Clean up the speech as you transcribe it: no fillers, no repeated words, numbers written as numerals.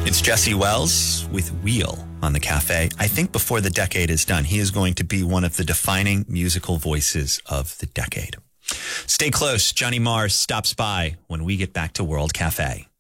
It's Jesse Wells with Wheel on the Cafe. I think before the decade is done, he is going to be one of the defining musical voices of the decade. Stay close. Johnny Mars stops by when we get back to World Cafe.